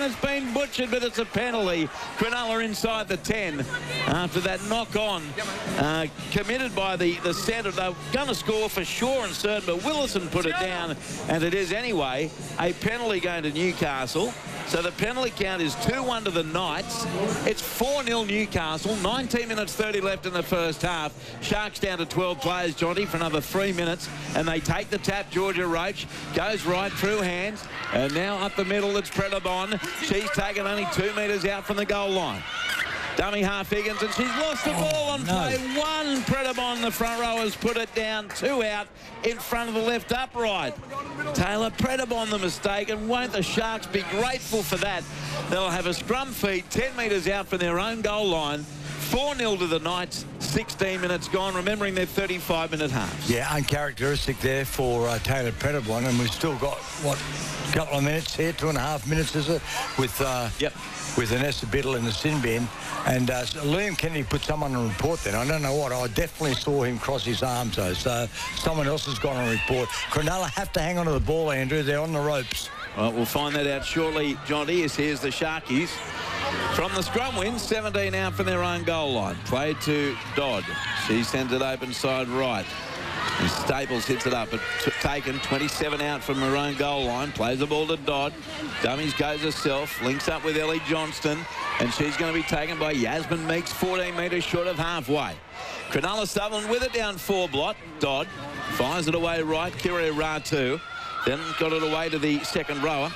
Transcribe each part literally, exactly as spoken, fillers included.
it's been butchered, but it's a penalty. Cronulla inside the ten after that knock-on uh, committed by the, the centre. They were going to score for sure and certain, but Willison put it down, and it is anyway a penalty going to Newcastle. So the penalty count is two one to the Knights. It's four nil Newcastle. nineteen minutes thirty left in the first half. Sharks down to twelve players, Jonty, for another three minutes. And they take the tap. Georgia Roach goes right through hands. And now up the middle, it's Predabon. She's taken only two metres out from the goal line. Dummy half Higgins, and she's lost the ball on no. play. One, Predabon, the front row, has put it down. Two out in front of the left upright. Taylor Predabon the mistake, and won't the Sharks be grateful for that? They'll have a scrum feed ten metres out from their own goal line. four nil to the Knights, sixteen minutes gone, remembering their thirty-five minute halves. Yeah, uncharacteristic there for uh, Taylor Predabon, and we've still got, what, a couple of minutes here, two and a half minutes, is it, with uh, yep. with Vanessa Biddle in the sin bin. And uh, so Liam Kennedy put someone on report then. I don't know what. I definitely saw him cross his arms, though. So someone else has gone on report. Cronulla have to hang on to the ball, Andrew. They're on the ropes. Well, we'll find that out shortly, Jonty, as here's the Sharkies. From the scrum win, seventeen out from their own goal line. Played to Dodd. She sends it open side right. And Staples hits it up, but taken twenty-seven out from her own goal line. Plays the ball to Dodd. Dummies goes herself. Links up with Ellie Johnston. And she's going to be taken by Yasmin Meeks, fourteen metres short of halfway. Cronulla Sutherland with it down four blot. Dodd fires it away right. Kiri Ratu. Then got it away to the second rower.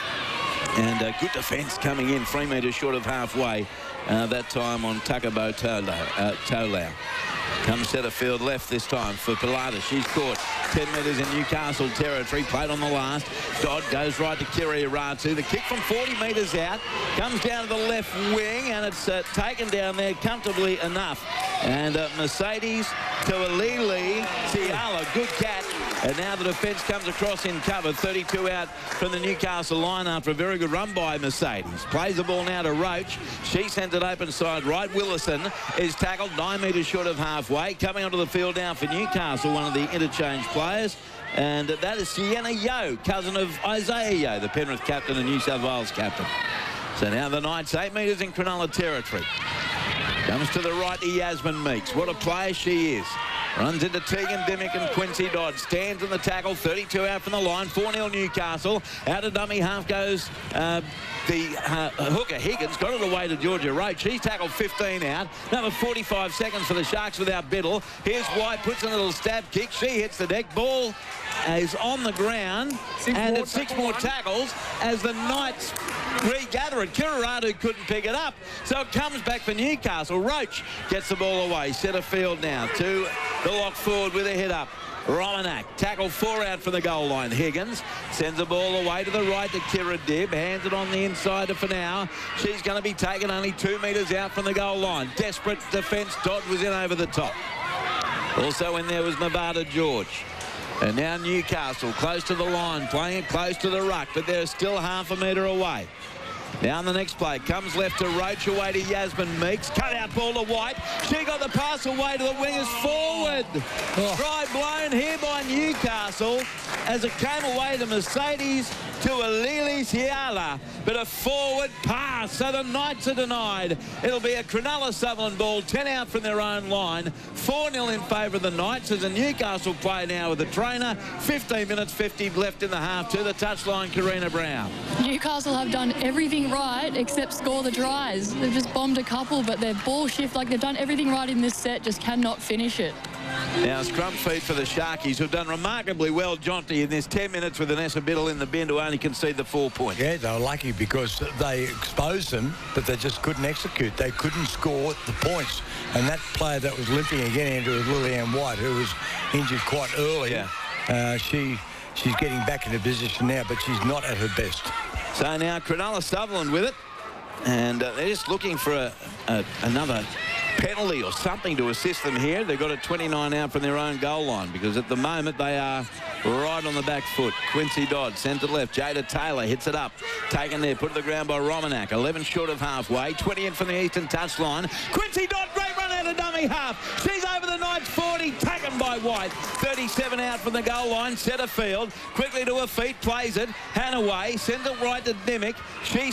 And a good defence coming in, three metres short of halfway. Uh, that time on Takabo Tolau. Comes centre field left this time for Pilata. She's caught ten metres in Newcastle territory. Played on the last. Dodd goes right to Kiri Ratu. The kick from forty metres out. Comes down to the left wing, and it's uh, taken down there comfortably enough. And uh, Mercedes Tualili Tiala, good catch. And now the defence comes across in cover. thirty-two out from the Newcastle line after a very good run by Mercedes. Plays the ball now to Roach. She sends it open side right. Willison is tackled nine metres short of halfway. Coming onto the field now for Newcastle, one of the interchange players. And that is Sienna Yeo, cousin of Isaiah Yeo, the Penrith captain and New South Wales captain. So now the Knights, eight metres in Cronulla territory. Comes to the right to Yasmin Meeks. What a player she is. Runs into Tegan Dimmick and Quincy Dodd. Stands in the tackle. thirty-two out from the line. four nil Newcastle. Out of dummy half goes uh, the uh, hooker Higgins. Got it away to Georgia Roach. She's tackled fifteen out. Another forty-five seconds for the Sharks without Biddle. Here's White. Puts in a little stab kick. She hits the deck. Ball is on the ground. Six and it's six more tackles as the Knights regather it. Kiraratu couldn't pick it up. So it comes back for Newcastle. Roach gets the ball away. Centre field now to the lock forward with a hit up. Romanak, tackle four out from the goal line. Higgins sends the ball away to the right to Kira Dibb. Hands it on the inside to Fanau. She's going to be taken only two metres out from the goal line. Desperate defence. Dodd was in over the top. Also in there was Mavada George. And now Newcastle close to the line, playing it close to the ruck, but they're still half a metre away. Down the next play, comes left to Roach, away to Yasmin Meeks. Cut out ball to White. She got the pass away to the wingers forward. Oh. Try blown here by Newcastle as it came away to Mercedes to Alili Siala. But a forward pass, so the Knights are denied. It'll be a Cronulla Sutherland ball, ten out from their own line. four nil in favour of the Knights as a Newcastle play now with the trainer. fifteen minutes fifty left in the half to the touchline, Karina Brown. Newcastle have done everything right except score the tries. They've just bombed a couple, but their ball shift, like they've done everything right in this set, just cannot finish it. Now scrum feed for the Sharkies, who've done remarkably well, Jonty, in this ten minutes with Vanessa Biddle in the bin to only concede the four points. Yeah, they were lucky because they exposed them, but they just couldn't execute. They couldn't score the points. And that player that was limping again, Andrew, was Lillian White, who was injured quite early. Yeah. Uh, she she's getting back into position now, but she's not at her best. So now Cronulla Sutherland with it, and uh, they're just looking for a, a, another penalty or something to assist them here. They've got a twenty-nine out from their own goal line because at the moment they are right on the back foot. Quincy Dodd sends it left. Jada Taylor hits it up. Taken there, put to the ground by Romanak. eleven short of halfway. twenty in from the eastern touchline. Quincy Dodd, great run out of dummy half. She's over the Knights forty, taken by White. thirty-seven out from the goal line. Centre field. Quickly to her feet, plays it. Hanaway sends it right to Dimmick. She